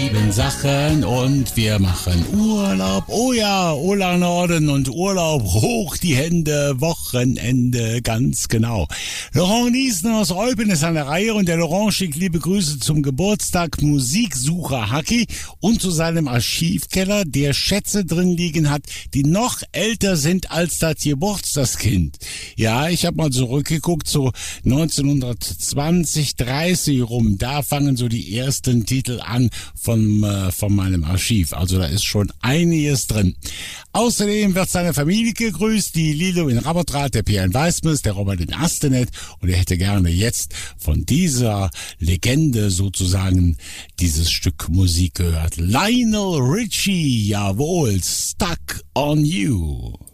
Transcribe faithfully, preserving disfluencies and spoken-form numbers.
lieben Sachen und wir machen Urlaub. Oh ja, Urlaub Norden und Urlaub hoch die Hände, Wochenende, ganz genau. Laurent Niesen aus Eupen ist an der Reihe und der Laurent schickt liebe Grüße zum Geburtstag Musiksucher Haki und zu seinem Archivkeller, der Schätze drin liegen hat, die noch älter sind als das Geburtstagskind. Ja, ich habe mal zurückgeguckt, so neunzehnhundertzwanzig, dreißig rum, da fangen so die ersten Titel an von, äh, von meinem Archiv. Also da ist schon einiges drin. Außerdem wird seine Familie gegrüßt, die Lilo in Rabbertrath, der Pierre in Weißmus, der Robert in Astenet, und er hätte gerne jetzt von dieser Legende sozusagen dieses Stück Musik gehört. Lionel Richie, jawohl, Stuck on You.